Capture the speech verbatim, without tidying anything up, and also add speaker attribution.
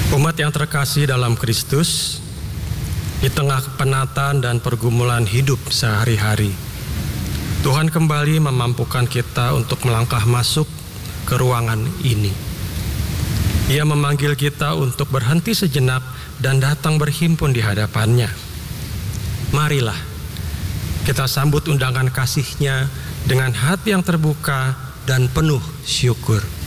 Speaker 1: Umat yang terkasih dalam Kristus, di tengah penatan dan pergumulan hidup sehari-hari, Tuhan kembali memampukan kita untuk melangkah masuk ke ruangan ini. Ia memanggil kita untuk berhenti sejenak dan datang berhimpun di hadapannya. Marilah kita sambut undangan kasih-Nya dengan hati yang terbuka dan penuh syukur.